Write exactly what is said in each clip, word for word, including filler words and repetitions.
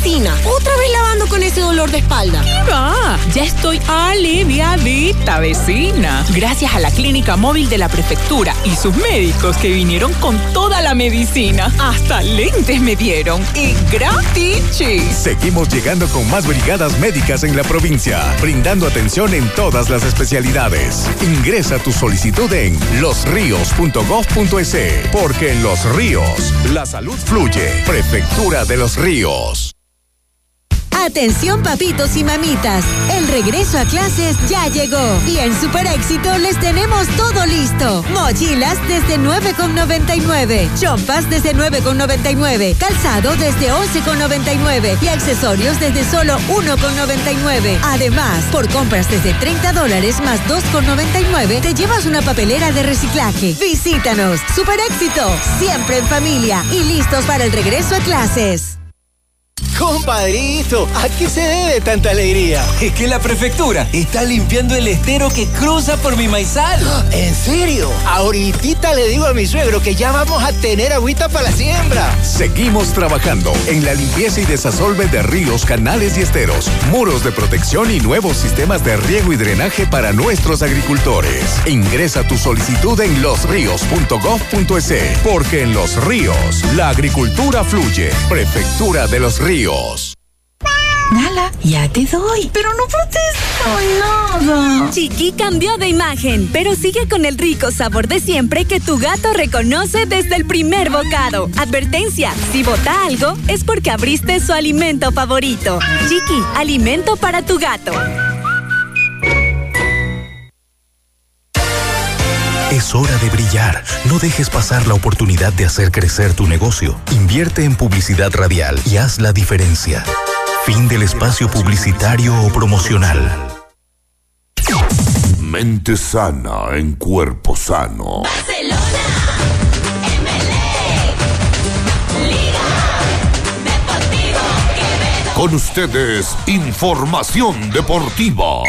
vecina, otra vez lavando con ese dolor de espalda. ¿Qué va? Ya estoy aliviadita, vecina. Gracias a la clínica móvil de la prefectura y sus médicos que vinieron con toda la medicina. Hasta lentes me dieron. Y gratis. Seguimos llegando con más brigadas médicas en la provincia, brindando atención en todas las especialidades. Ingresa tu solicitud en los ríos punto gov punto es, porque en Los Ríos la salud fluye. Prefectura de Los Ríos. Atención papitos y mamitas, el regreso a clases ya llegó y en Super Éxito les tenemos todo listo. Mochilas desde nueve con noventa y nueve, chompas desde nueve con noventa y nueve, calzado desde once con noventa y nueve y accesorios desde solo uno con noventa y nueve. Además, por compras desde treinta dólares más dos con noventa y nueve, te llevas una papelera de reciclaje. Visítanos, Super Éxito, siempre en familia y listos para el regreso a clases. Compadrito, ¿a qué se debe tanta alegría? Es que la prefectura está limpiando el estero que cruza por mi maizal. ¿En serio? Ahorita le digo a mi suegro que ya vamos a tener agüita para la siembra. Seguimos trabajando en la limpieza y desasolve de ríos, canales y esteros, muros de protección y nuevos sistemas de riego y drenaje para nuestros agricultores. Ingresa tu solicitud en los ríos punto gov punto es, porque en Los Ríos la agricultura fluye. Prefectura de Los Ríos. Nala, ya te doy, pero no protesto nada. Chiqui cambió de imagen, pero sigue con el rico sabor de siempre que tu gato reconoce desde el primer bocado. Advertencia, si bota algo, es porque abriste su alimento favorito. Chiqui, alimento para tu gato. Es hora de brillar. No dejes pasar la oportunidad de hacer crecer tu negocio. Invierte en publicidad radial y haz la diferencia. Fin del espacio publicitario o promocional. Mente sana en cuerpo sano. Barcelona, M L E, Liga Deportivo Quevedo. Con ustedes, información deportiva.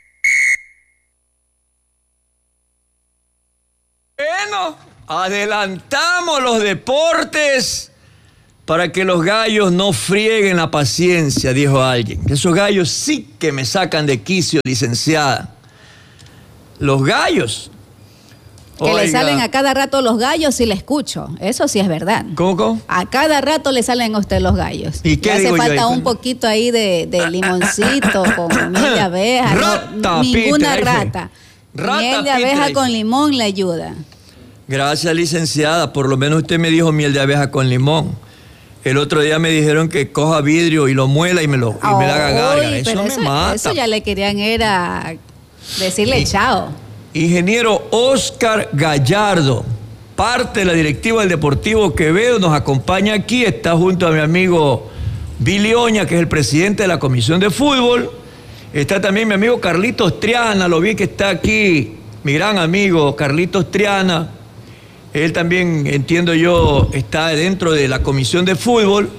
Bueno, adelantamos los deportes para que los gallos no frieguen la paciencia, dijo alguien. Esos gallos sí que me sacan de quicio, licenciada. Los gallos. Que Oiga. le salen a cada rato los gallos, sí le escucho. Eso sí es verdad. ¿Cómo, cómo? A cada rato le salen a usted los gallos. ¿Y qué Le hace digo yo falta ahí? un poquito ahí de, de limoncito con miel de abeja. Rata, no, ninguna Peter, rata. Rata, miel de Peter, abeja dice. con limón le ayuda. Gracias, licenciada. Por lo menos usted me dijo miel de abeja con limón. El otro día me dijeron que coja vidrio y lo muela y me lo y me la haga garga. Eso pero me eso, mata. eso ya le querían era decirle chao. Ingeniero Oscar Gallardo, parte de la directiva del Deportivo Quevedo, nos acompaña aquí. Está junto a mi amigo Billy Oña, que es el presidente de la Comisión de Fútbol. Está también mi amigo Carlitos Triana, lo vi que está aquí, mi gran amigo Carlitos Triana. Él también, entiendo yo, está dentro de la Comisión de Fútbol.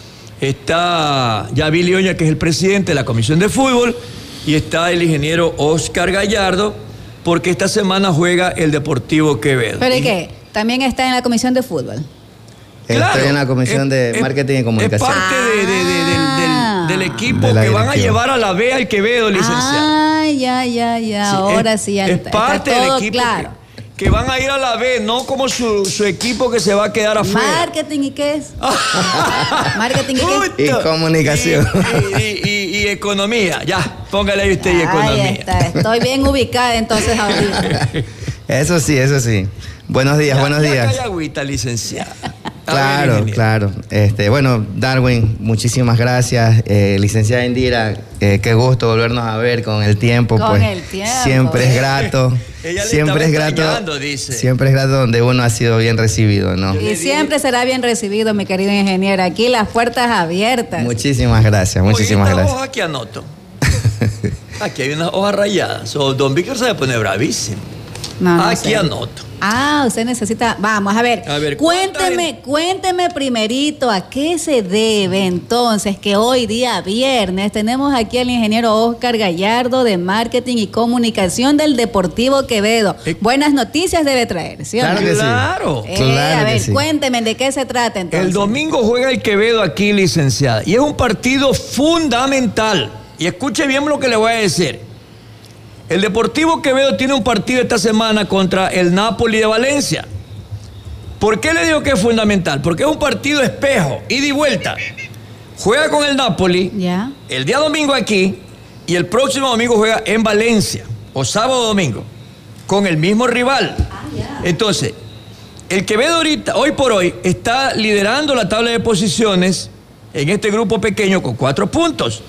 Está ya Billy Oña, que es el presidente de la Comisión de Fútbol. Y está el ingeniero Oscar Gallardo, porque esta semana juega el Deportivo Quevedo. ¿Pero y qué? ¿También está en la comisión de fútbol? Claro, Estoy en la comisión es, de marketing y comunicación. Es parte de, de, de, de, del, del equipo De la que van a directiva. llevar a la B al Quevedo, licenciado. Ah, ya, ya, ya. Sí, Ahora es- sí ya es está, parte está del todo equipo claro. Que, que van a ir a la B, no como su, su equipo que se va a quedar afuera. ¿Marketing y qué es? ¿Marketing y qué? Y comunicación. Y, y- y- y economía, ya, póngale ahí usted y Ahí economía. está. Estoy bien ubicada entonces ahorita. Eso sí, eso sí. Buenos días, Ya- buenos ya días. cae agüita, licenciada. A ver, Claro, ingeniero. claro. Este, bueno, Darwin, muchísimas gracias. Eh, licenciada Indira, eh, qué gusto volvernos a ver con el tiempo. Con pues, el tiempo. Siempre es grato. Ella le siempre estaba es grato. extrañando, dice. Siempre es grato donde uno ha sido bien recibido, ¿no? Y siempre será bien recibido, mi querido ingeniero. Aquí las puertas abiertas. Muchísimas gracias, muchísimas Oye, esta gracias. hoja que anoto. Aquí hay unas hojas rayadas. O don Víctor se va a poner bravísimo. No, no Aquí sé. anoto. Ah, usted necesita. Vamos, a ver. A ver, cuénteme, cuénteme primerito a qué se debe entonces que hoy día viernes tenemos aquí al ingeniero Oscar Gallardo de Marketing y Comunicación del Deportivo Quevedo. Eh, Buenas noticias debe traer, ¿sí o Claro no? que sí. Claro. Eh, Claro a que ver, sí. cuénteme de qué se trata entonces. El domingo juega el Quevedo aquí, licenciada. Y es un partido fundamental. Y escuche bien lo que le voy a decir. El Deportivo Quevedo tiene un partido esta semana contra el Napoli de Valencia. ¿Por qué le digo que es fundamental? Porque es un partido espejo, ida y vuelta. Juega con el Napoli Ya. el día domingo aquí y el próximo domingo juega en Valencia, o sábado o domingo, con el mismo rival. Entonces, el Quevedo ahorita, hoy por hoy, está liderando la tabla de posiciones en este grupo pequeño con cuatro puntos.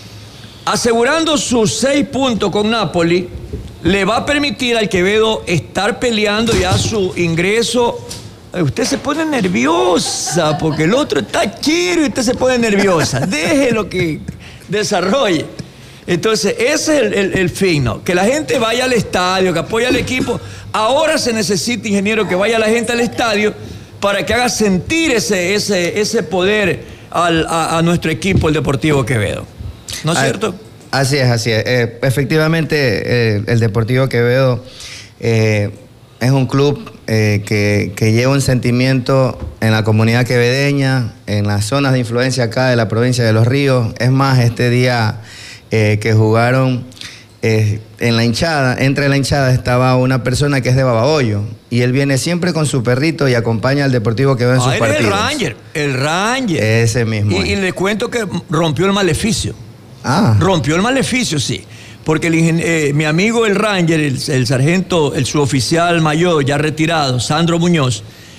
Asegurando sus seis puntos con Napoli, le va a permitir al Quevedo estar peleando ya su ingreso. Ay, usted se pone nerviosa porque el otro está quiero y usted se pone nerviosa. Déjelo que desarrolle. Entonces, ese es el, el, el fin, ¿no? Que la gente vaya al estadio, que apoye al equipo. Ahora se necesita, ingeniero, que vaya la gente al estadio para que haga sentir ese, ese, ese poder al, a, a nuestro equipo, el Deportivo Quevedo. ¿No es Ah, cierto? Así es, así es. Eh, efectivamente, eh, el Deportivo Quevedo eh, es un club eh, que, que lleva un sentimiento en la comunidad quevedeña, en las zonas de influencia acá de la provincia de Los Ríos. Es más, este día eh, que jugaron eh, en la hinchada, entre la hinchada estaba una persona que es de Babahoyo y él viene siempre con su perrito y acompaña al Deportivo Quevedo en sus Ah, él es partidos. el Ranger, el Ranger. Ese mismo. Y, y le cuento que rompió el maleficio. Ah. Rompió el maleficio, sí. Porque el ingen- eh, mi amigo el Ranger, el, el sargento, el suboficial mayor ya retirado, Sandro Muñoz,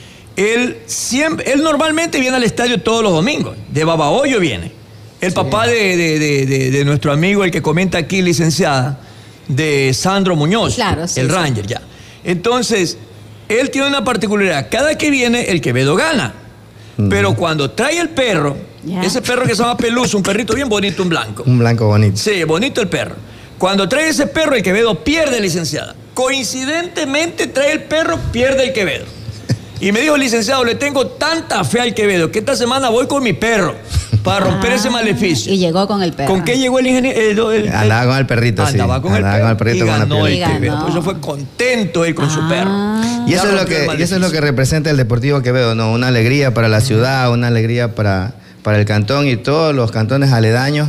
él, siempre, él normalmente viene al estadio todos los domingos. De Babahoyo viene. El Sí. papá de, de- de- de- de nuestro amigo, el que comenta aquí, licenciada, de Sandro Muñoz. Claro, sí, el sí. Ranger, ya. Entonces, él tiene una particularidad. Cada que viene, el Quevedo gana. Pero cuando trae el perro, Ya. ese perro que se llama Peluso, un perrito bien bonito, un blanco. Un blanco bonito. Sí, bonito el perro. Cuando trae ese perro, el Quevedo pierde, licenciada. Coincidentemente trae el perro, pierde el Quevedo. Y me dijo, licenciado, le tengo tanta fe al Quevedo que esta semana voy con mi perro para romper ese maleficio. Y llegó con el perro. ¿Con qué llegó el ingeniero? El- el- Andaba con el perrito, sí. Andaba con el Andaba perro. con el perrito y con la ganó piel. el Y ganó. Quevedo. Por eso fue contento él con su Ah. perro. Y Ya eso, es lo rompió el que, y eso es lo que maleficio. representa el Deportivo Quevedo, ¿no? Una alegría para la ciudad, una alegría para, para el cantón y todos los cantones aledaños.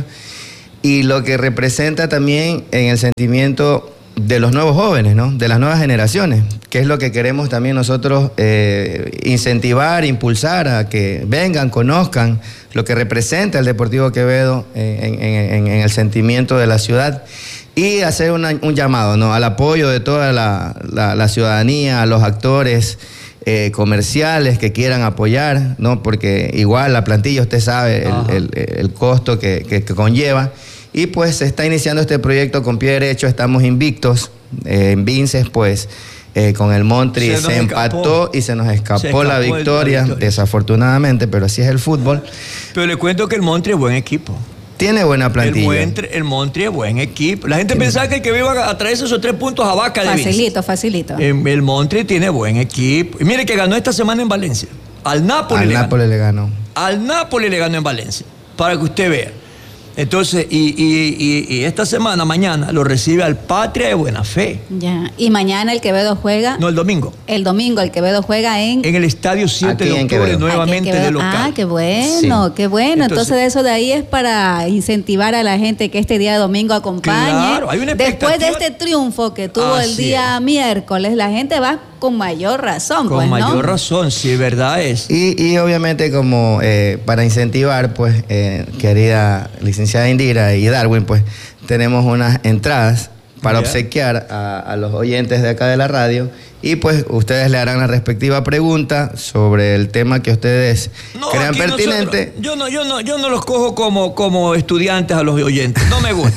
Y lo que representa también en el sentimiento de los nuevos jóvenes, ¿no? De las nuevas generaciones, que es lo que queremos también nosotros eh, incentivar, impulsar a que vengan, conozcan lo que representa el Deportivo Quevedo en, en- en- en el sentimiento de la ciudad. Y hacer una- un llamado, ¿no? Al apoyo de toda la, la- la ciudadanía, a los actores eh, comerciales que quieran apoyar, ¿no? Porque igual la plantilla, usted sabe Ajá. el, el- el costo que, que- que conlleva. Y pues se está iniciando este proyecto con pie derecho, estamos invictos. Eh, en Vinces, pues, eh, con el Montri Se se, nos empató escapó. y se nos escapó, Se escapó la, el- la victoria, victoria. desafortunadamente, pero así es el fútbol. Pero le cuento que el Montri es buen equipo. Tiene buena El, plantilla. Montri, el Montri es buen equipo. La gente pensaba que el Quevedo iba a traerse esos tres puntos a Vaca de Vinces. Facilito, facilito. El, el Montri tiene buen equipo. Y mire que ganó esta semana en Valencia. Al Napoli Al le ganó. Nápoles le ganó. Al Napoli le ganó en Valencia. Para que usted vea. Entonces, y, y- y- y esta semana, mañana, lo recibe al Patria de Buena Fe. Ya. Y mañana el Quevedo juega. No, el domingo. El domingo el Quevedo juega en. En el Estadio siete Aquí de en octubre, Quevedo. nuevamente Aquí en de Quevedo. local. Ah, qué bueno, Sí. qué bueno. Entonces, Entonces- eso de ahí es para incentivar a la gente que este día de domingo acompañe. Claro, hay una Después de expectativa. este triunfo que tuvo el Así día miércoles, la gente va con mayor razón, Con pues, ¿no? mayor razón, sí, verdad es. Y, y obviamente como eh, para incentivar, pues, eh, querida licenciada Indira y Darwin, pues, tenemos unas entradas para Ya. obsequiar a, a los oyentes de acá de la radio y pues ustedes le harán la respectiva pregunta sobre el tema que ustedes No, crean aquí pertinente. nosotros- yo no, yo no, yo no los cojo como, como estudiantes a los oyentes. No me gusta.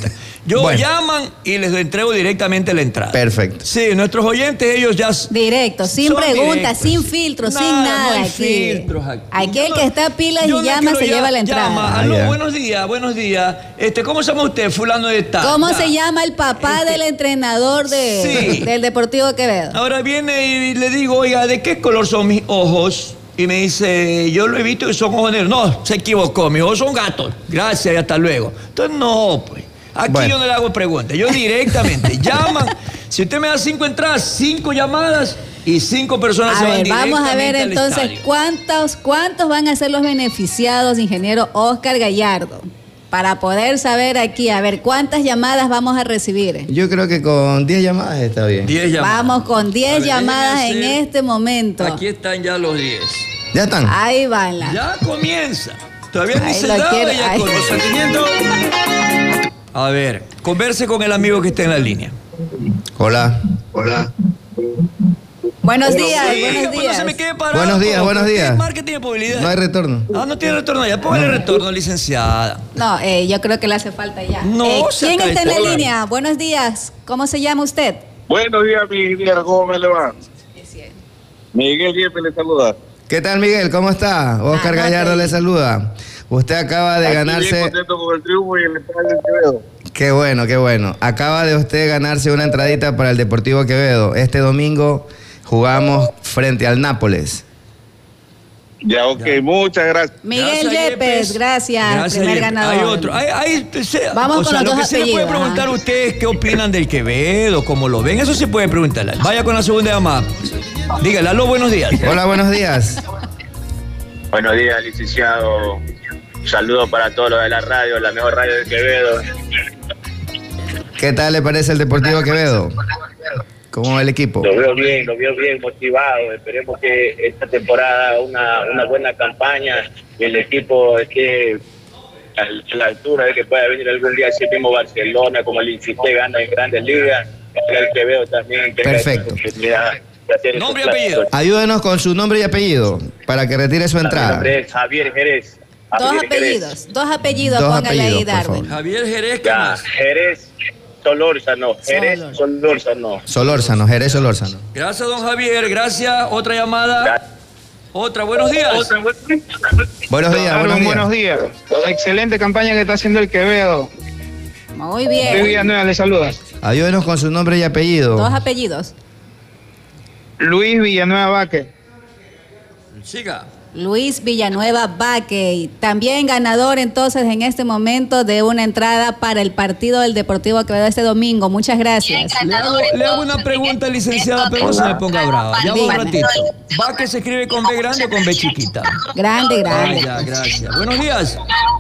Yo Bueno. llaman y les entrego directamente la entrada. Perfecto. Sí, nuestros oyentes, ellos ya... Directo, sin Son preguntas, directos. sin filtros, sin Nada, nada. no hay aquí. filtros aquí. Aquí Yo el no- que está pilas Yo y no llama quiero se ya- lleva la entrada. Llama, Ah, aló, ya. buenos días, buenos días. Este, ¿cómo se llama usted? Fulano de tal. ¿Cómo Ya. se llama el papá Este- del entrenador de, Sí. del Deportivo Quevedo? Ahora viene y le digo, oiga, ¿de qué color son mis ojos? Y me dice, yo lo he visto que son ojos negros. No, se equivocó, mis ojos son gatos. Gracias y hasta luego. Entonces, no, pues. Aquí Bueno. yo no le hago preguntas. Yo directamente llaman. Si usted me da cinco entradas, cinco llamadas y cinco personas A se van ver, vamos a ver directamente al entonces estadio. cuántos, cuántos van a ser los beneficiados, ingeniero Oscar Gallardo, para poder saber aquí, a ver, cuántas llamadas vamos a recibir. Yo creo que con diez llamadas está bien. diez llamadas. Vamos con A diez ver, llamadas en déjenme hacer- este momento. Aquí están ya los diez. ¿Ya están? Ahí van las. Ya comienza. Todavía ni Ahí se lo da quiero, ya ahí. con los sentimientos. A ver, converse con el amigo que está en la línea. Hola. Hola. Buenos días, Sí, buenos cuando días. se me quede parado. Buenos días, como buenos que días. marketing de movilidad. No hay retorno. Ah, no tiene retorno ya. Póngale retorno, licenciada. No, eh, yo creo que le hace falta ya. No, Eh, se ¿Quién cae está en la todo. línea? Buenos días. ¿Cómo se llama usted? Buenos días, mi ingeniero, ¿cómo me le va? Miguel Jefe le saluda. ¿Qué tal, Miguel? ¿Cómo está? Oscar Ah, Gallardo ok. le saluda. Usted acaba de Aquí bien ganarse... contento con el triunfo y el estadio del Quevedo. Qué bueno, qué bueno. Acaba de usted ganarse una entradita para el Deportivo Quevedo. Este domingo jugamos frente al Nápoles. Ya, ok, muchas gracias. Miguel Gracias, Yepes, Yepes. gracias, Gracias, primer Yepes. ganador. Hay otro. Hay, hay- se- Vamos o con sea, los lo dos que sí le puede apellidos, preguntar ajá. a ustedes qué opinan del Quevedo, cómo lo ven. Eso sí puede preguntarle. Vaya con la segunda llamada. Dígale, aló, buenos días. Hola, buenos días. Buenos días, licenciado. Un saludo para todos los de la radio, la mejor radio de Quevedo. ¿Qué tal le parece el Deportivo Quevedo? ¿Cómo va el equipo? Lo veo bien, lo veo bien motivado. Esperemos que esta temporada una, una buena campaña y el equipo esté a la altura de que pueda venir algún día así mismo Barcelona, como el Incité gana en grandes ligas. El Quevedo también tenga Perfecto. esa oportunidad de hacer Nombre y esos apellido. clásicos. Ayúdenos con su nombre y apellido para que retire su Mi entrada. nombre es Javier Jerez. Dos Javier Jerez. apellidos, dos apellidos, Dos póngale ahí, apellidos, por Darwin. favor. Javier Jerez, ¿qué Ya, más? Jerez Solórzano. Jerez Solórzano. Solórzano, Jerez Solórzano. Gracias, don Javier. Gracias. Otra llamada. Otra, buenos días. Buenos días, buenos días. buenos días. Excelente campaña que está haciendo el Quevedo. Muy Luis bien. Villanueva le saluda. Ayúdenos con su nombre y apellido. Dos apellidos. Luis Villanueva Vaque. Siga. Luis Villanueva Baque, también ganador entonces en este momento de una entrada para el partido del Deportivo Quevedo este domingo. Muchas gracias. Le hago, le hago una pregunta, licenciada, pero no se me ponga brava. Ya va un Dígame. ratito. ¿Va que se escribe con B grande o con B chiquita? Grande, Ah, grande. ya, gracias. Buenos días.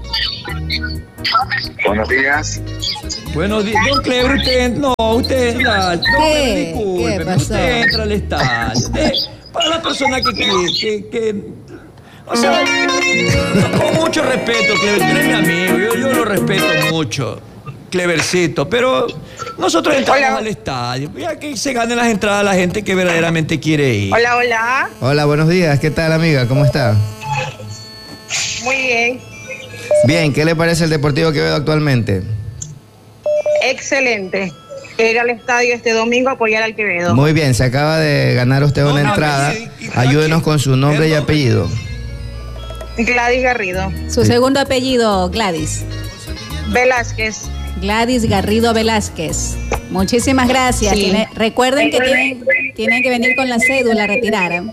Buenos días. Buenos días. Don Cleber, usted, no, usted, no, no, ¿Qué? discúlpeme, ¿Qué pasó? usted entra al estadio. De- para la persona que, que, que, que- o sea, con mucho respeto, Cleber, tú eres mi amigo, yo, yo lo respeto mucho, Clevercito, pero nosotros entramos Hola. al estadio, ya que se ganen las entradas la gente que verdaderamente quiere ir. Hola, hola. Hola, buenos días. ¿Qué tal, amiga? ¿Cómo está? Muy bien. Bien, ¿qué le parece el Deportivo Quevedo actualmente? Excelente. Ir al estadio este domingo a apoyar al Quevedo. Muy bien, se acaba de ganar usted una no, entrada. y- y- Ayúdenos con su nombre y apellido. Gladys Garrido. Su segundo apellido, Gladys. Velázquez. Gladys Garrido Velázquez. Muchísimas gracias. Sí. Tiene- recuerden que tienen, tienen que venir con la cédula a retirar.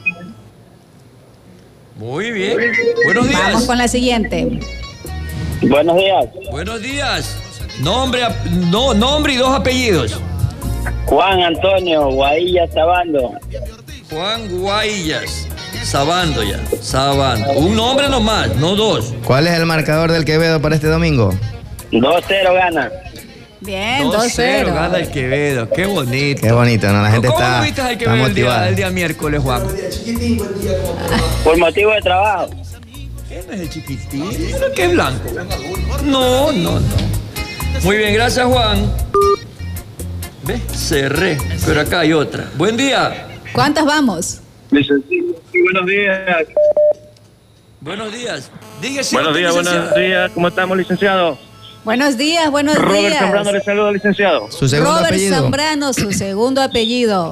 Muy bien. Buenos días. Vamos con la siguiente. Buenos días. Buenos días. Nombre, ap- no, nombre y dos apellidos. Juan Antonio Guailla Sabando. Juan Guayas. Sabando ya. Sabando. Un nombre nomás, no dos. ¿Cuál es el marcador del Quevedo para este domingo? dos cero gana. Bien, dos dos cero cero. gana el Quevedo. Qué bonito. Qué bonito, ¿no? La gente ¿Cómo está, lo viste al está Quevedo el día, motivada. el día miércoles, Juan? Por motivo de trabajo. ¿Quién es el chiquitín? Uno que es blanco. No, no, no. Muy bien, gracias, Juan. ¿Ves? Cerré. Pero acá hay otra. Buen día. ¿Cuántas vamos? Buenos días. Buenos días. Dígase. Buenos usted, días, buenos licenciado. días. ¿Cómo estamos, licenciado? Buenos días, buenos Robert días. Zambrano le saluda, licenciado. Su segundo Robert apellido. Zambrano, su segundo apellido.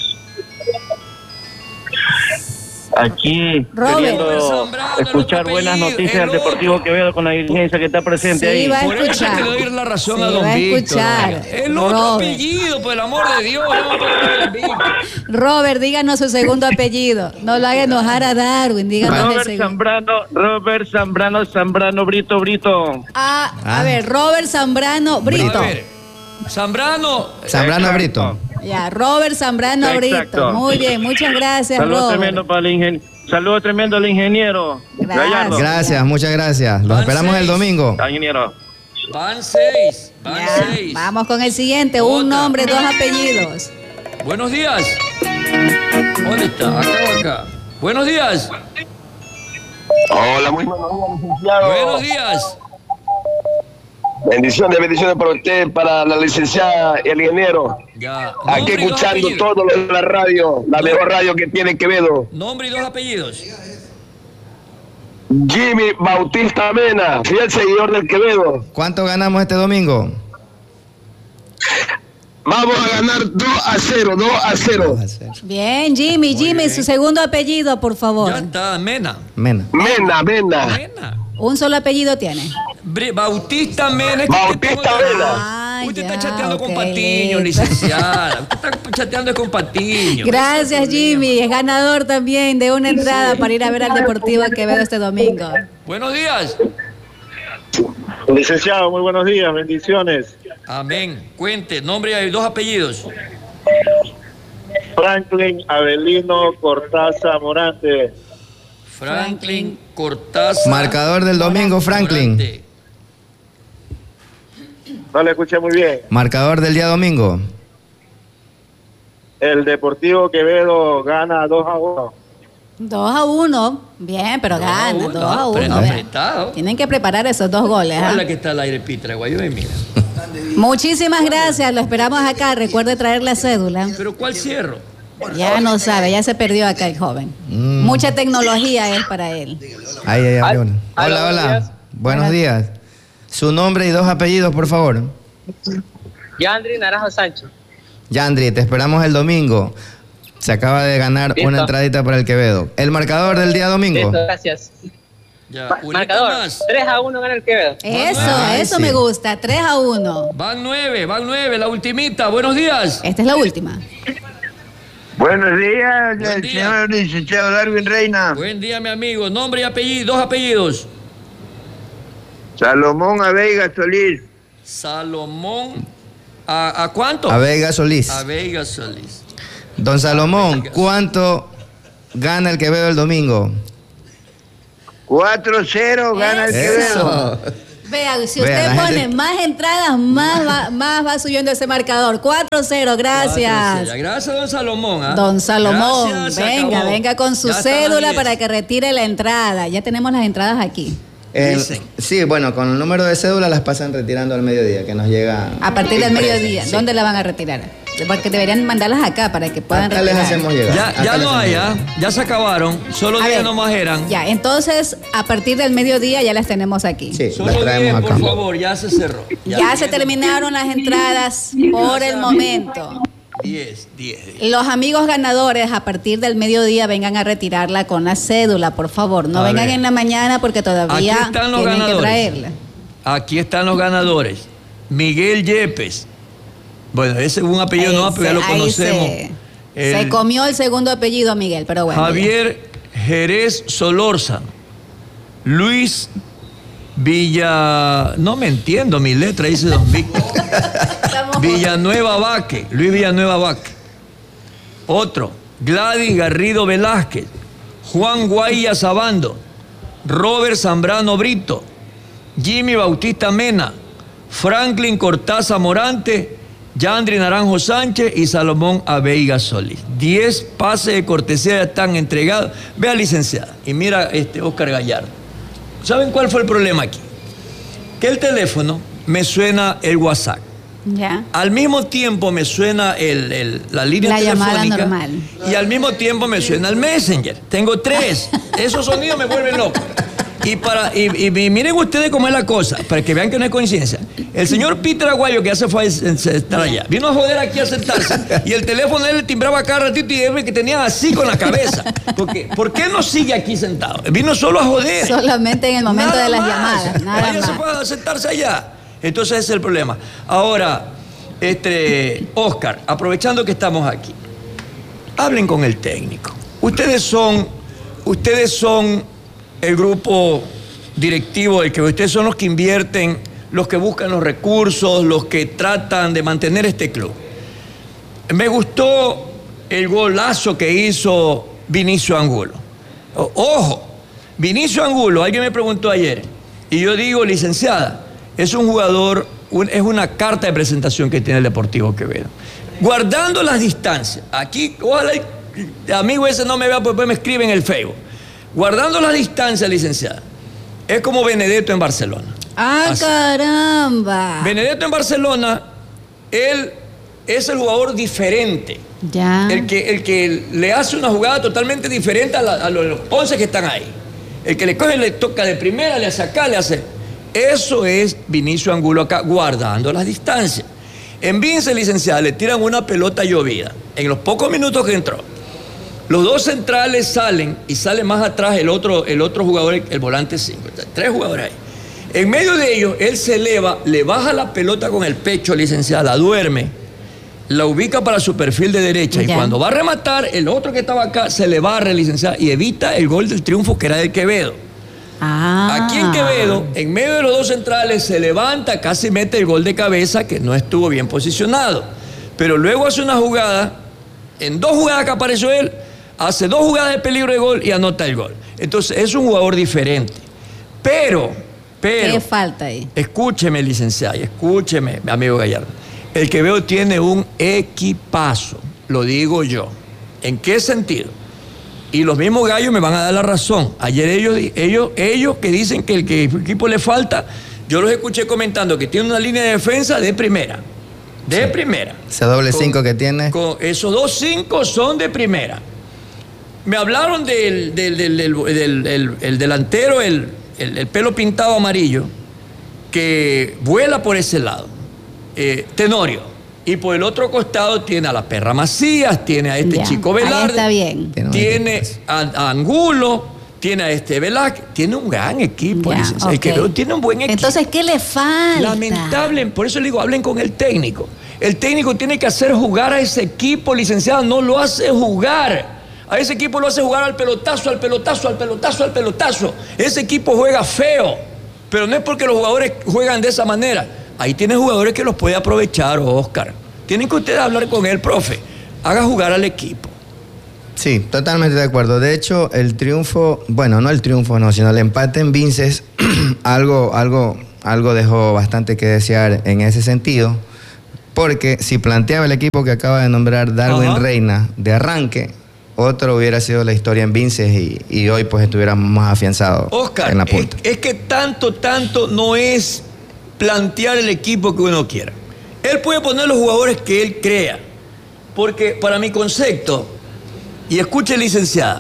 Aquí, Robert. queriendo escuchar buenas noticias del Deportivo Quevedo con la diligencia que está presente Sí, ahí. va a Por eso es que escuchar. le doy la razón Sí, a don va a Víctor. escuchar. El otro Robert. apellido, por el amor de Dios. No, don Víctor. Robert, díganos su segundo apellido. No lo haga enojar a Darwin, díganos el Robert segundo. Zambrano, Robert Zambrano, Zambrano, Brito, Brito. Ah, Ah. a ver, Robert Zambrano Brito. A ver, Zambrano. Zambrano Brito. Ya, Robert Zambrano Brito. Exacto. Muy bien, muchas gracias, Saludos Robert. tremendo para el ingeniero. Saludos tremendo al ingeniero. Gracias. Gallardo. Gracias, muchas gracias. Los Van esperamos el seis. domingo. Ah, ingeniero. Van seis. Van Ya, seis. vamos con el siguiente. Un Otra. nombre, dos apellidos. Buenos días. ¿Dónde está? Acá o acá. Buenos días. Hola, muy buenos días, licenciado. Buenos días. Bendiciones, bendiciones para usted, para la licenciada y el ingeniero. Ya. Aquí Nombre y dos escuchando apellidos. todo lo de la radio, la mejor radio que tiene Quevedo. Nombre y dos apellidos. Jimmy Bautista Mena, fiel seguidor del Quevedo. ¿Cuánto ganamos este domingo? Vamos a ganar dos a cero, dos a cero. Bien, Jimmy, Jimmy, su segundo apellido, por favor. Ya está, Mena. Mena. Mena, Mena. Mena. Un solo apellido tiene. Bre- Bautista Mena. es que Bautista usted tengo- Mena. Ah, Usted ya, está chateando ok, con Patiño, listo. licenciada. Usted está chateando con Patiño. Gracias, Jimmy. Es ganador también de una entrada para ir a ver al Deportivo Quevedo este domingo. Buenos días. Licenciado, muy buenos días, bendiciones. Amén. Cuente, nombre y dos apellidos. Franklin Avelino Cortázar Morante. Franklin Cortázar. Marcador del domingo, Franklin. Morante. No le escuché muy bien. Marcador del día domingo. El Deportivo Quevedo gana dos a uno. Dos a uno. Bien, pero Dos a gana. uno, Dos a ah, uno. apre- vean. apretado. Tienen que preparar esos dos goles. ¿ah? Hola, que está al aire, Pitra, Guayuve, mira. Muchísimas gracias. Lo esperamos acá. Recuerde traer la cédula. Pero ¿cuál cierro? Ya no sabe, ya se perdió acá el joven. Mm. Mucha tecnología es para él. Ahí, ahí, abrió una. Al- Hola, hola, hola. buenos días. Buenos días. Su nombre y dos apellidos, por favor. Yandri Naranjo Sánchez. Yandri, te esperamos el domingo. Se acaba de ganar Listo. una entradita para el Quevedo. El marcador del día domingo. Listo, gracias. Ya, Ma- unita marcador, más. tres a uno gana el Quevedo. Eso, Ay, eso sí. me gusta. tres a uno. Van nueve, van nueve, la ultimita. Buenos días. Esta es la última. Buenos días, Buen día. señor licenciado Darwin Reina. Buen día, mi amigo. Nombre y apellido, dos apellidos. Salomón Aveiga Solís. Salomón. ¿A, a cuánto? A Vega Solís. A Vega Solís. Don Salomón, ¿cuánto gana el Quevedo el domingo? cuatro cero gana el Eso. Quevedo. Vean, si Vea, usted la pone gente- más entradas, más va, más va subiendo ese marcador. cuatro cero, gracias. Gracias, don Salomón. ¿ah? Don Salomón, Gracias, se venga, acabó. venga con su Ya están las cédula diez. para que retire la entrada. Ya tenemos las entradas aquí. Eh, Dicen. sí, bueno, con el número de cédula las pasan retirando al mediodía, que nos llega. A partir del impresa, mediodía, sí. ¿dónde la van a retirar? Porque deberían mandarlas acá para que puedan Acá les retirar. hacemos llegar. Ya, Acá ya les no hacemos hay, llegar. ¿ah? Ya se acabaron. Solo A diez ver, nomás eran. Ya, entonces a partir del mediodía ya las tenemos aquí. Sí, Solo las traemos diez, acá. por favor, ya se cerró. Ya, se terminaron las entradas por el momento. diez, diez, diez. Los amigos ganadores a partir del mediodía vengan a retirarla con la cédula, por favor. No A vengan ver. en la mañana porque todavía Aquí están los tienen que ganadores. traerla. Aquí están los ganadores. Miguel Yepes. Bueno, ese es un apellido Ahí no, pero ya se- lo ahí conocemos. Se, El- se comió el segundo apellido, Miguel, pero bueno. Javier Jerez Solorza. Luis Villa... No me entiendo mi letra, dice don Víctor. Estamos- Villanueva Vaque. Luis Villanueva Vaque. Otro. Gladys Garrido Velázquez. Juan Guaya Sabando. Robert Zambrano Brito. Jimmy Bautista Mena. Franklin Cortázar Morante. Yandri Naranjo Sánchez y Salomón Aveiga Solís. Diez pases de cortesía ya están entregados. Vea, licenciada, y mira este Oscar Gallardo. ¿Saben cuál fue el problema aquí? Que el teléfono me suena el WhatsApp. Ya. Al mismo tiempo me suena el, el- la línea La llamada telefónica. normal. Y al mismo tiempo me suena el Messenger. Tengo tres. Esos sonidos me vuelven loco. Y, para, y, y, y miren ustedes cómo es la cosa, para que vean que no es coincidencia. El señor Peter Aguayo, que ya se fue a sentar allá, vino a joder aquí a sentarse y el teléfono de él le timbraba cada ratito y él que tenía así con la cabeza. Porque, ¿por qué no sigue aquí sentado? Vino solo a joder. Solamente en el momento Nada de las más. llamadas. Nada Vaya, más. se fue a sentarse allá. Entonces ese es el problema. Ahora, este, Oscar, aprovechando que estamos aquí, hablen con el técnico. Ustedes son, ustedes son el grupo directivo del que ustedes son los que invierten, los que buscan los recursos, los que tratan de mantener este club. Me gustó el golazo que hizo Vinicio Angulo. O- Ojo, Vinicio Angulo, alguien me preguntó ayer, y yo digo, licenciada, es un jugador, un- es una carta de presentación que tiene el Deportivo Quevedo. Guardando las distancias, aquí, ojalá el amigo ese no me vea, porque después me escribe en el Facebook. Guardando las distancias, licenciada, es como Benedetto en Barcelona. ¡Ah, Así. caramba! Benedetto en Barcelona, él es el jugador diferente. Ya. El que, el que le hace una jugada totalmente diferente a, la- a los, los once que están ahí. El que le coge, le toca de primera, le hace acá, le hace. Eso es Vinicio Angulo acá, guardando las distancias. En Vince, licenciada, le tiran una pelota llovida. En los pocos minutos que entró, los dos centrales salen y sale más atrás el otro, el otro jugador, el volante cinco. Tres jugadores ahí. En medio de ellos, él se eleva, le baja la pelota con el pecho, licenciada, la duerme, la ubica para su perfil de derecha y Ya. cuando va a rematar, el otro que estaba acá se le barre, licenciada, y evita el gol del triunfo que era del Quevedo. Ah. Aquí en Quevedo, en medio de los dos centrales, se levanta, casi mete el gol de cabeza, que no estuvo bien posicionado. Pero luego hace una jugada, en dos jugadas que apareció él, hace dos jugadas de peligro de gol y anota el gol. Entonces, es un jugador diferente. Pero, pero... ¿Qué falta ahí? Escúcheme, licenciada, y escúcheme, amigo Gallardo. El Quevedo tiene un equipazo, lo digo yo. ¿En qué sentido? Y los mismos gallos me van a dar la razón. Ayer ellos, ellos, ellos que dicen que el, que el equipo le falta, yo los escuché comentando que tiene una línea de defensa de primera. De Sí. primera. Ese doble Con- cinco que tiene. Con esos dos cinco son de primera. Me hablaron del, del, del, del- del- del- el delantero, el, el- el pelo pintado amarillo, que vuela por ese lado. Eh, Tenorio. Y por el otro costado tiene a la perra Macías, tiene a este Ya, chico ahí Velarde. está bien. Tiene a, a Angulo, tiene a este Velázquez. Tiene un gran equipo, Ya, licenciado. El ok. Quevedo tiene un buen equipo. Entonces, ¿qué le falta? Lamentable, por eso le digo, hablen con el técnico. El técnico tiene que hacer jugar a ese equipo, licenciado, no lo hace jugar. A ese equipo lo hace jugar al pelotazo, al pelotazo, al pelotazo, al pelotazo. Ese equipo juega feo, pero no es porque los jugadores juegan de esa manera. Ahí tiene jugadores que los puede aprovechar, Oscar. Tienen que ustedes hablar con él, profe. Haga jugar al equipo. Sí, totalmente de acuerdo. De hecho, el triunfo, bueno, no el triunfo, no, sino el empate en Vinces, algo, algo, algo dejó bastante que desear en ese sentido, porque si planteaba el equipo que acaba de nombrar Darwin Ajá. Reina de arranque, otro hubiera sido la historia en Vinces y, y hoy pues estuviéramos más afianzados Oscar, en la es, punta. es que tanto, tanto no es plantear el equipo que uno quiera. Él puede poner los jugadores que él crea, porque para mi concepto, y escuche licenciada,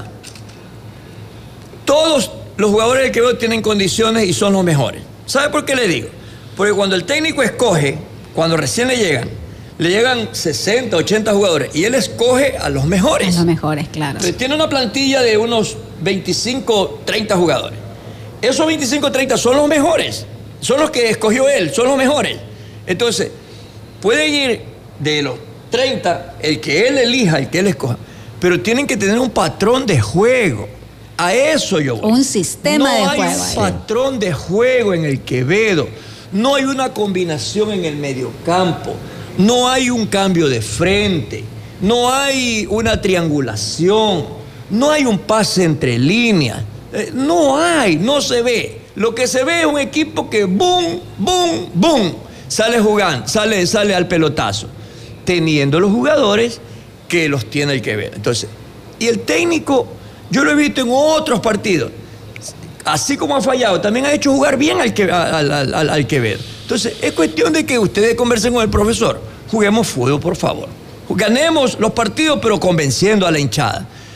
todos los jugadores del Quevedo tienen condiciones y son los mejores. ¿Sabe por qué le digo? Porque cuando el técnico escoge, cuando recién le llegan, le llegan sesenta, ochenta jugadores y él escoge a los mejores. Los mejores, claro. Entonces, tiene una plantilla de unos veinticinco, treinta jugadores. Esos veinticinco, treinta son los mejores. Son los que escogió él, son los mejores. Entonces, puede ir de los treinta, el que él elija, el que él escoja. Pero tienen que tener un patrón de juego. A eso yo voy. Un sistema de No hay juego un ahí. patrón de juego en el Quevedo. No hay una combinación en el mediocampo. No hay un cambio de frente. No hay una triangulación. No hay un pase entre líneas. Eh, no hay, no se ve. Lo que se ve es un equipo que boom, boom, boom, sale jugando, sale, sale al pelotazo, teniendo los jugadores que los tiene el Quevedo. Entonces, y el técnico, yo lo he visto en otros partidos, así como ha fallado, también ha hecho jugar bien al, que, al, al, al, al Quevedo. Entonces, es cuestión de que ustedes conversen con el profesor. Juguemos fútbol, por favor. Ganemos los partidos, pero convenciendo a la hinchada.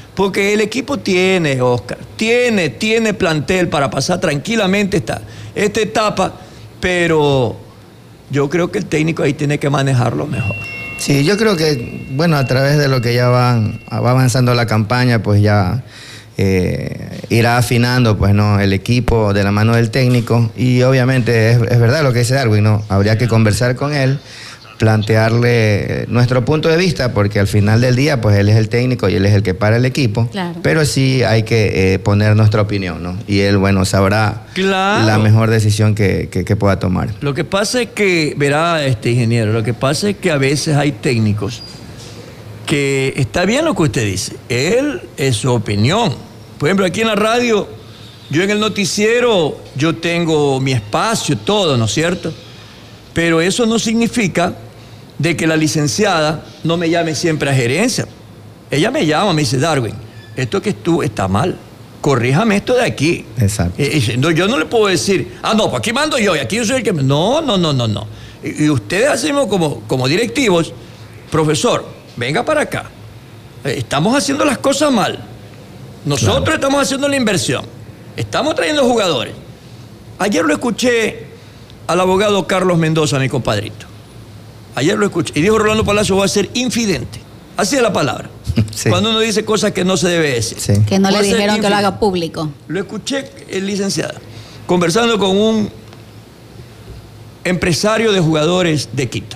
Porque el equipo tiene, Oscar, tiene, tiene plantel para pasar tranquilamente esta, esta etapa, pero yo creo que el técnico ahí tiene que manejarlo mejor. Sí, yo creo que, bueno, a través de lo que ya van, va avanzando la campaña, pues ya eh, irá afinando, pues, ¿no?, el equipo de la mano del técnico. Y obviamente es, es verdad lo que dice Darwin, ¿no? Habría que conversar con él, plantearle nuestro punto de vista, porque al final del día, pues él es el técnico y él es el que para el equipo. Claro. Pero sí hay que eh, poner nuestra opinión, ¿no? Y él, bueno, sabrá Claro. la mejor decisión que, que, que pueda tomar. Lo que pasa es que, verá, este ingeniero, lo que pasa es que a veces hay técnicos que está bien lo que usted dice, él es su opinión. Por ejemplo, aquí en la radio, yo en el noticiero, yo tengo mi espacio, todo, ¿no es cierto? Pero eso no significa de que la licenciada no me llame siempre a gerencia. Ella me llama, me dice, Darwin, esto que tú está mal, corríjame esto de aquí. Exacto. Eh, no, yo no le puedo decir, ah, no, pues aquí mando yo y aquí yo soy el que... No, no, no, no, no. Y, y ustedes hacemos como, como directivos, profesor, venga para acá. Eh, estamos haciendo las cosas mal. Nosotros claro. estamos haciendo la inversión. Estamos trayendo jugadores. Ayer lo escuché al abogado Carlos Mendoza, mi compadrito. Ayer lo escuché. Y dijo Rolando Palacio, voy a ser infidente. Así es la palabra. Sí. Cuando uno dice cosas que no se debe decir. Sí. Que no voy le dijeron que lo haga público. Lo escuché, el licenciado, conversando con un empresario de jugadores de Quito.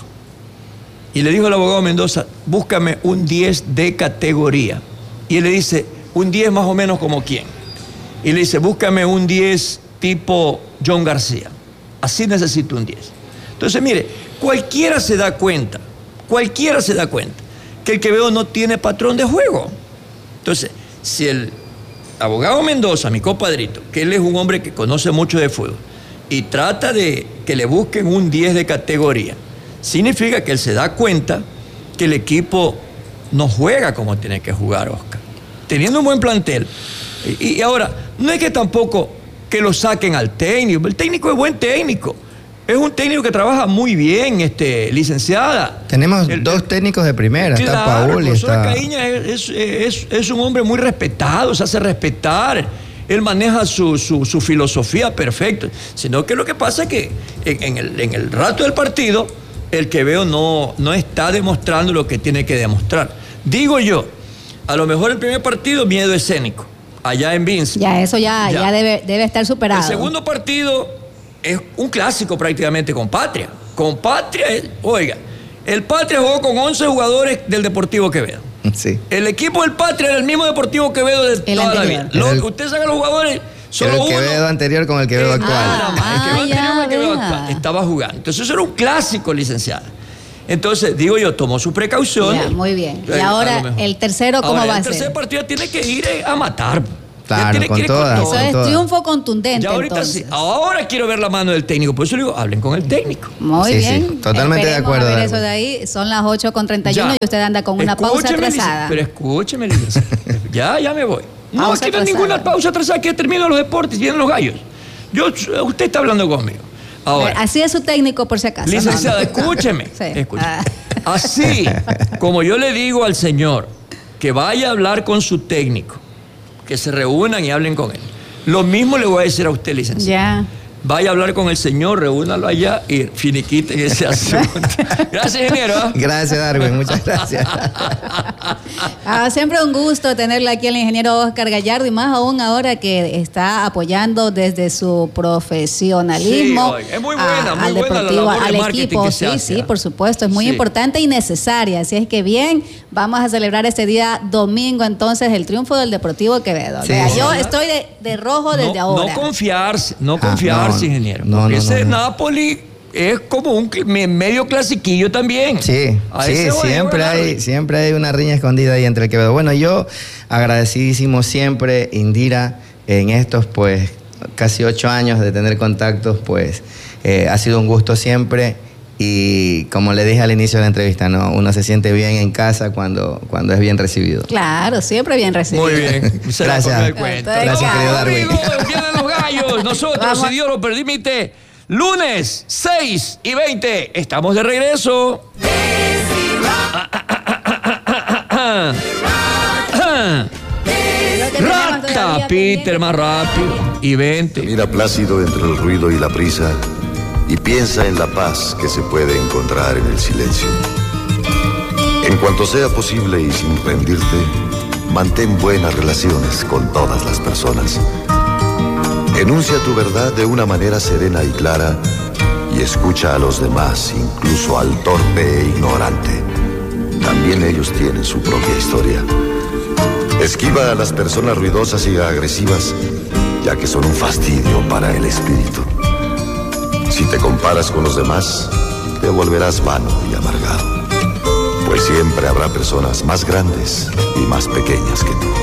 Y le dijo al abogado Mendoza, búscame un diez de categoría. Y él le dice, un diez más o menos como quién. Y le dice, búscame un diez tipo John García. Así necesito un diez. Entonces, mire, cualquiera se da cuenta, cualquiera se da cuenta que el Quevedo no tiene patrón de juego. Entonces, si el abogado Mendoza, mi compadrito, que él es un hombre que conoce mucho de fútbol, y trata de que le busquen un diez de categoría, significa que él se da cuenta que el equipo no juega como tiene que jugar, Oscar. Teniendo un buen plantel. Y, y ahora, no es que tampoco que lo saquen al técnico. El técnico es buen técnico. Es un técnico que trabaja muy bien, este, licenciada. Tenemos el, dos técnicos de primera. Claro, está Paul el y profesor está... Caíña es, es, es un hombre muy respetado, se hace respetar. Él maneja su, su, su filosofía perfecto. Sino que lo que pasa es que en, en, el, en el rato del partido, el Quevedo no, no está demostrando lo que tiene que demostrar. Digo yo, a lo mejor el primer partido, miedo escénico. Allá en Vince. Ya, eso ya, ya. ya debe, debe estar superado. El segundo partido es un clásico prácticamente con Patria. Con Patria, oiga, el Patria jugó con once jugadores del Deportivo Quevedo. Sí. El equipo del Patria era el mismo Deportivo Quevedo de el toda anterior. la vida. Lo, el, usted saca los jugadores, solo el uno. El Quevedo anterior con el Quevedo eh, actual. Ah, ah, el Quevedo ya, anterior con el Quevedo vea. actual. Estaba jugando. Entonces eso era un clásico, licenciada. Entonces, digo yo, tomó sus precauciones. Ya, muy bien. Y Eh, ahora, el tercero, ¿cómo ahora, va a el ser? El tercer partido tiene que ir eh, a matar. Claro, con todas. Eso es todas. triunfo contundente. Ya ahorita entonces. sí. Ahora quiero ver la mano del técnico. Por eso le digo, hablen con el técnico. Muy sí, bien. Sí, totalmente Esperemos de acuerdo. A ver eso de ahí. Son las ocho con treinta y uno Ya. y usted anda con una pausa Escúcheme, atrasada. lic- Pero escúcheme, licenciado. ya, ya me voy. No, Pausa aquí no hay atrasada. ninguna pausa atrasada. Que termino los deportes, vienen los gallos. Yo, usted está hablando conmigo. Ahora, Así es su técnico, por si acaso. licenciada, No, no. escúcheme. Sí. escúcheme. Ah. Así como yo le digo al señor que vaya a hablar con su técnico, que se reúnan y hablen con él. Lo mismo le voy a decir a usted, licenciado. Ya. Vaya a hablar con el señor, reúnalo allá y finiquiten ese asunto. Gracias, ingeniero. ¿eh? Gracias, Darwin. Muchas gracias. Ah, siempre un gusto tenerle aquí al ingeniero Oscar Gallardo y más aún ahora que está apoyando desde su profesionalismo Sí, oiga, es muy buena, a- muy al buena la deportivo, labor de al marketing equipo. que se Sí, hace, sí, ¿ah? por supuesto, es muy Sí. importante y necesaria. Así es que bien, vamos a celebrar este día domingo entonces el triunfo del Deportivo Quevedo. Sí, Vea, sí. yo estoy de, de rojo desde no, ahora. No confiarse, no Ah, confiarse, no, ingeniero. no, porque no, ese no, no. Napoli es como un cl- me- medio clasiquillo también. Sí, A sí, ese voy a siempre ganarle. hay, siempre hay una riña escondida ahí entre el Quevedo. Bueno, yo agradecidísimo siempre, Indira, en estos pues casi ocho años de tener contactos, pues eh, ha sido un gusto siempre. Y como le dije al inicio de la entrevista, ¿no? Uno se siente bien en casa cuando, cuando es bien recibido. Claro, siempre bien recibido. Muy bien. Se la Gracias. tomó el cuento. Gracias, Nos querido vamos, Darwin. amigos, vienen los gallos. Nosotros, Vamos. si Dios lo permite, lunes seis y veinte, estamos de regreso. Llama a Peter más rápido y vente. Mira plácido entre el ruido y la prisa y piensa en la paz que se puede encontrar en el silencio. En cuanto sea posible y sin rendirte, mantén buenas relaciones con todas las personas. Enuncia tu verdad de una manera serena y clara y escucha a los demás, incluso al torpe e ignorante. También ellos tienen su propia historia. Esquiva a las personas ruidosas y agresivas, ya que son un fastidio para el espíritu. Si te comparas con los demás, te volverás vano y amargado, pues siempre habrá personas más grandes y más pequeñas que tú.